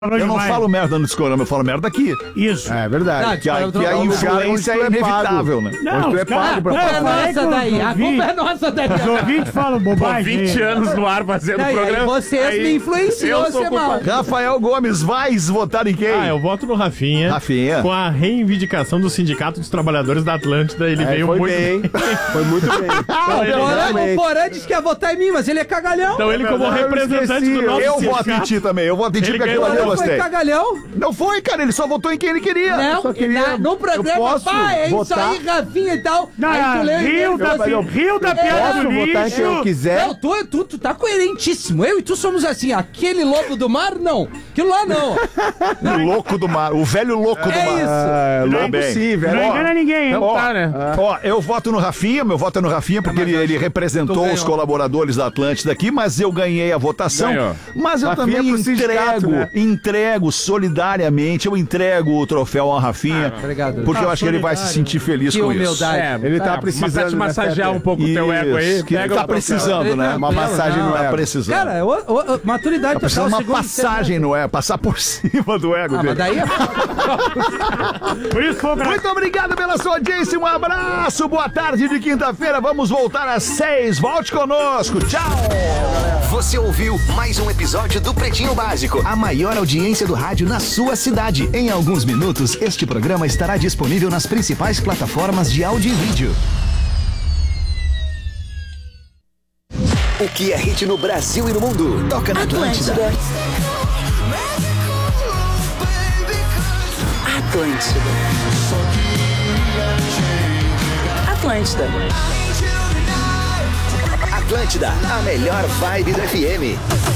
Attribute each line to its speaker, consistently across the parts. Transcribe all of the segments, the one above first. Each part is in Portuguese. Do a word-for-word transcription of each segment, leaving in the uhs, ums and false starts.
Speaker 1: Eu não falo merda no Discorama, eu falo merda aqui.
Speaker 2: Isso.
Speaker 3: É verdade.
Speaker 1: Ah, que a, que a influência é inevitável, né?
Speaker 2: Não,
Speaker 3: tu é
Speaker 2: os caras-
Speaker 3: pago pra
Speaker 2: não,
Speaker 4: É
Speaker 2: eu falei
Speaker 4: nossa
Speaker 2: que
Speaker 4: daí,
Speaker 2: os
Speaker 4: a culpa é nossa daí.
Speaker 2: Os ouvintes falam
Speaker 5: Pô,
Speaker 2: bobagem.
Speaker 5: vinte anos no ar fazendo
Speaker 4: Aí,
Speaker 5: programa.
Speaker 4: aí vocês
Speaker 5: Aí
Speaker 4: me influenciam
Speaker 5: eu
Speaker 4: a
Speaker 5: sou
Speaker 4: ser mal.
Speaker 5: culpado.
Speaker 1: Rafael Gomes, vais votar em quem?
Speaker 6: Ah, eu voto no Rafinha.
Speaker 1: Rafinha.
Speaker 6: Com a reivindicação do Sindicato dos Trabalhadores da Atlântida, ele
Speaker 3: É,
Speaker 6: veio
Speaker 3: foi
Speaker 6: muito
Speaker 3: bem. Foi muito bem.
Speaker 4: Ah,
Speaker 6: ele-
Speaker 4: o, Porã,
Speaker 3: realmente.
Speaker 4: o Porã disse que ia votar em mim, mas ele é cagalhão.
Speaker 6: Então ele, como
Speaker 3: Eu
Speaker 6: representante
Speaker 3: esqueci,
Speaker 6: do nosso
Speaker 1: Eu
Speaker 6: sindicato...
Speaker 1: voto em ti também, eu voto em ti
Speaker 6: Ele
Speaker 1: porque
Speaker 6: ganhou,
Speaker 1: aquilo ali eu
Speaker 4: Porã foi
Speaker 1: gostei.
Speaker 4: cagalhão.
Speaker 1: Não foi, cara, ele só votou em quem ele queria.
Speaker 4: Não,
Speaker 3: só queria-
Speaker 4: na- no
Speaker 3: eu
Speaker 4: programa,
Speaker 3: posso
Speaker 4: pá, é
Speaker 3: votar?
Speaker 4: isso aí, Rafinha e tal.
Speaker 2: Não,
Speaker 4: aí tu lê,
Speaker 2: Rio da,
Speaker 3: mas eu-
Speaker 2: Rio da
Speaker 3: eu
Speaker 2: piada
Speaker 3: posso
Speaker 2: do
Speaker 3: votar em quem eu
Speaker 2: lixo.
Speaker 3: quiser.
Speaker 4: Não, tu, tu, tu tá coerentíssimo. Eu e tu somos assim, aquele lobo do mar, não. Aquilo lá, não.
Speaker 1: O louco do mar, o velho louco do
Speaker 4: É
Speaker 1: mar.
Speaker 4: isso.
Speaker 3: Ah,
Speaker 1: Tudo
Speaker 3: louco
Speaker 1: bem.
Speaker 3: sim, velho.
Speaker 2: Não
Speaker 3: Ó,
Speaker 2: engana ninguém, hein?
Speaker 1: Ó,
Speaker 5: Tá, né?
Speaker 1: ó, eu voto no Rafinha, meu voto é no Rafinha, porque ele, ele representou
Speaker 4: tu
Speaker 1: os
Speaker 4: ganhou.
Speaker 1: colaboradores da Atlântida aqui, mas eu ganhei a votação.
Speaker 5: Ganhou.
Speaker 1: Mas eu
Speaker 3: Rafinha
Speaker 1: também
Speaker 3: pro sindicato,
Speaker 1: entrego,
Speaker 3: né?
Speaker 1: entrego solidariamente, eu entrego o troféu ao Rafinha,
Speaker 4: Obrigado.
Speaker 1: porque eu
Speaker 2: Ah,
Speaker 1: acho que ele vai se
Speaker 2: solidário.
Speaker 1: sentir feliz
Speaker 4: Que
Speaker 1: com
Speaker 4: humildade.
Speaker 1: isso.
Speaker 3: Ele tá
Speaker 5: mas
Speaker 3: precisando,
Speaker 5: pra te
Speaker 3: né,
Speaker 5: massagear
Speaker 3: Pepe?
Speaker 5: um pouco o teu ego aí.
Speaker 1: Isso, que ele
Speaker 5: pega
Speaker 1: tá
Speaker 5: o troféu.
Speaker 1: precisando, né?
Speaker 3: Uma massagem
Speaker 4: não,
Speaker 3: no
Speaker 1: Tá
Speaker 3: ego.
Speaker 1: precisando.
Speaker 4: Cara, o, o, o- maturidade
Speaker 1: Tá precisando
Speaker 4: total.
Speaker 1: uma
Speaker 4: segundo
Speaker 1: passagem, não é? Passar por cima do ego
Speaker 4: Ah,
Speaker 1: dele.
Speaker 4: mas daí é
Speaker 2: Por isso foi pra...
Speaker 1: Muito obrigado pela sua audiência, um abraço, boa tarde de quinta-feira, vamos voltar às seis, volte conosco, tchau!
Speaker 7: Você ouviu mais um episódio do Pretinho Básico, a maior audiência do rádio na sua cidade. Em alguns minutos, este programa estará disponível nas principais plataformas de áudio e vídeo. O que é hit no Brasil e no mundo? Toca na Atlântida.
Speaker 8: Atlântida. Atlântida.
Speaker 7: Atlântida, a melhor vibe do F M.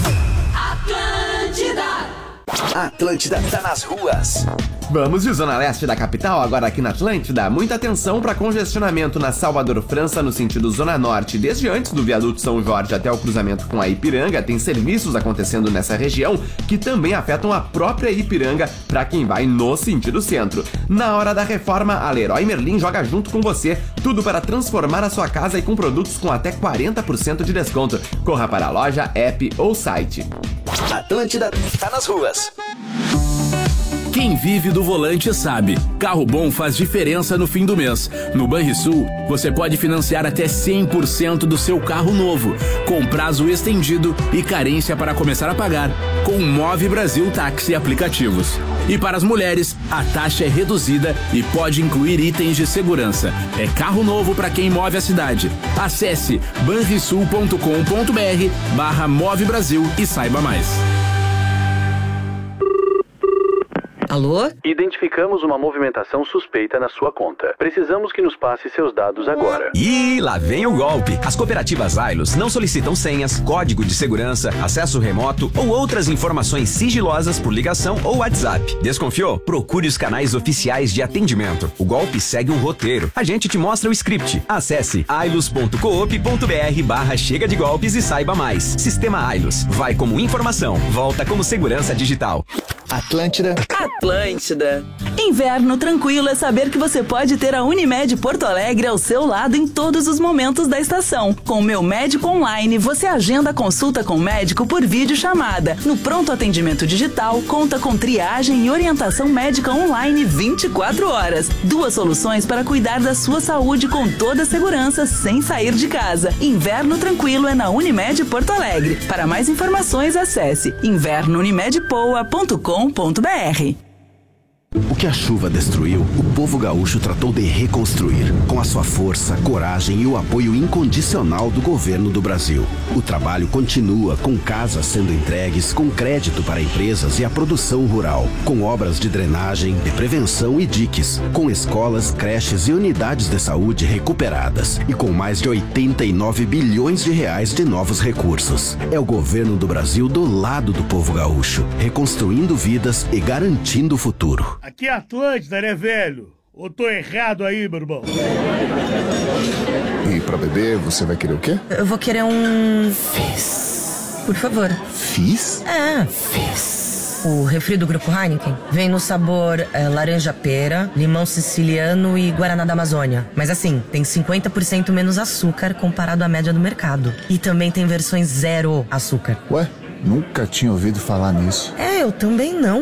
Speaker 7: Atlântida tá nas ruas.
Speaker 9: Vamos de Zona Leste da capital, agora aqui na Atlântida. Muita atenção para congestionamento na Salvador França, no sentido Zona Norte. Desde antes do viaduto São Jorge até o cruzamento com a Ipiranga, tem serviços acontecendo nessa região que também afetam a própria Ipiranga para quem vai no sentido centro. Na hora da reforma, a Leroy Merlin joga junto com você. Tudo para transformar a sua casa e com produtos com até quarenta por cento de desconto. Corra para a loja, app ou site.
Speaker 7: Atlântida tá nas ruas.
Speaker 10: Quem vive do volante sabe, carro bom faz diferença no fim do mês. No Banrisul, você pode financiar até cem por cento do seu carro novo, com prazo estendido e carência para começar a pagar, com o Move Brasil Táxi Aplicativos. E para as mulheres, a taxa é reduzida e pode incluir itens de segurança. É carro novo para quem move a cidade. Acesse banrisul ponto com ponto br barra Move Brasil e saiba mais.
Speaker 8: Alô?
Speaker 11: Identificamos uma movimentação suspeita na sua conta. Precisamos que nos passe seus dados agora.
Speaker 12: E lá vem o golpe. As cooperativas Ailos não solicitam senhas, código de segurança, acesso remoto ou outras informações sigilosas por ligação ou WhatsApp. Desconfiou? Procure os canais oficiais de atendimento. O golpe segue um roteiro. A gente te mostra o script. Acesse ailos ponto coop ponto br barra chega de golpes e saiba mais. Sistema Ailos. Vai como informação, volta como segurança digital.
Speaker 7: Atlântida.
Speaker 8: Atlântida. Inverno tranquilo é saber que você pode ter a Unimed Porto Alegre ao seu lado em todos os momentos da estação. Com o Meu Médico Online, você agenda a consulta com o médico por videochamada. No pronto atendimento digital, conta com triagem e orientação médica online vinte e quatro horas. Duas soluções para cuidar da sua saúde com toda a segurança, sem sair de casa. Inverno tranquilo é na Unimed Porto Alegre. Para mais informações, acesse inverno unimed poa ponto com ponto br.
Speaker 13: O que a chuva destruiu, o povo gaúcho tratou de reconstruir, com a sua força, coragem e o apoio incondicional do governo do Brasil. O trabalho continua, com casas sendo entregues, com crédito para empresas e a produção rural, com obras de drenagem, de prevenção e diques, com escolas, creches e unidades de saúde recuperadas e com mais de oitenta e nove bilhões de reais de novos recursos. É o governo do Brasil do lado do povo gaúcho, reconstruindo vidas e garantindo o futuro.
Speaker 2: Aqui é Atlântida, né, velho? Ou tô errado aí, meu irmão?
Speaker 14: E pra beber, você vai querer o quê?
Speaker 15: Eu vou querer um... Fizz. Por favor.
Speaker 14: Fizz?
Speaker 15: É. Fizz. O refri do Grupo Heineken vem no sabor é, laranja-pera, limão siciliano e guaraná da Amazônia. Mas assim, tem cinquenta por cento menos açúcar comparado à média do mercado. E também tem versões zero açúcar.
Speaker 14: Ué, nunca tinha ouvido falar nisso.
Speaker 15: É, eu também não.